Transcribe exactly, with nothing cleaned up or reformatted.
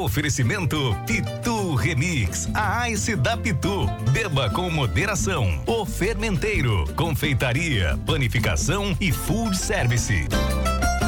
Oferecimento Pitu Remix, a Ice da Pitu. Beba com moderação. O Fermenteiro, confeitaria, panificação e food service.